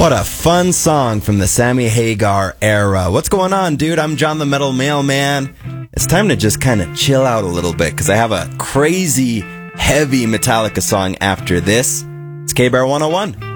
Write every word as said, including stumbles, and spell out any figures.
What a fun song from the Sammy Hagar era. What's going on, dude? I'm John the Metal Mailman. It's time to just kind of chill out a little bit because I have a crazy, heavy Metallica song after this. It's K-Bear one oh one.